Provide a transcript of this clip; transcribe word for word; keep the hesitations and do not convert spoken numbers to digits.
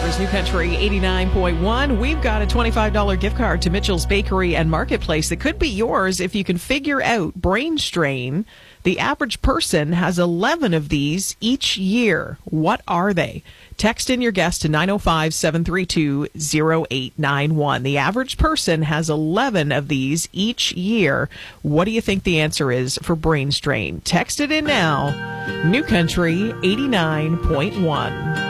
New Country eighty-nine point one. We've got a twenty-five dollars gift card to Mitchell's Bakery and Marketplace that could be yours if you can figure out brain strain. The average person has eleven of these each year. What are they? Text in your guess to nine oh five, seven three two, oh eight nine one. The average person has eleven of these each year. What do you think the answer is for brain strain? Text it in now. New Country eighty-nine point one.